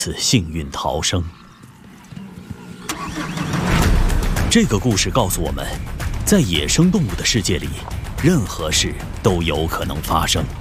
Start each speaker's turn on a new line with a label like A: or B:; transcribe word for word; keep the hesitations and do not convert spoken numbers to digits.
A: 次幸运逃生。这个故事告诉我们，在野生动物的世界里，任何事都有可能发生。